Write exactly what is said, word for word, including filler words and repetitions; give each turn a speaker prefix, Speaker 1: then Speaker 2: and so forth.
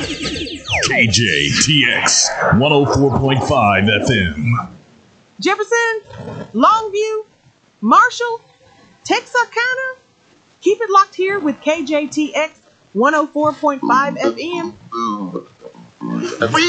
Speaker 1: K J T X one oh four point five F M.
Speaker 2: Jefferson, Longview, Marshall, Texarkana. Keep it locked here with K J T X one oh four point five F M.